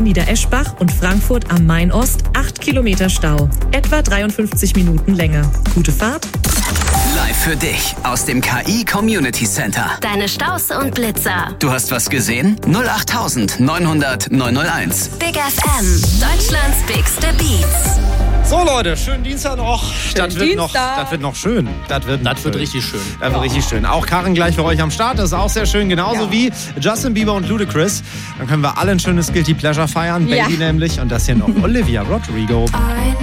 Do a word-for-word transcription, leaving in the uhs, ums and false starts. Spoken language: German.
Niedereschbach und Frankfurt am Main-Ost acht Kilometer Stau. Etwa dreiundfünfzig Minuten Länge. Gute Fahrt. Live für dich aus dem K I Community Center. Deine Staus und Blitzer. Du hast was gesehen? null acht neunhundert neunhunderteins. Big F M, Deutschlands bigste Beats. So Leute, schönen Dienstag noch. Das wird noch, Dienstag. das wird noch schön. Das wird, Das wird schön. richtig schön. Das wird richtig schön. Auch Karren gleich für euch am Start. Das ist auch sehr schön. Genauso Ja. wie Justin Bieber und Ludacris. Dann können wir alle ein schönes Guilty Pleasure feiern. Ja. Baby nämlich. Und das hier noch Olivia Rodrigo.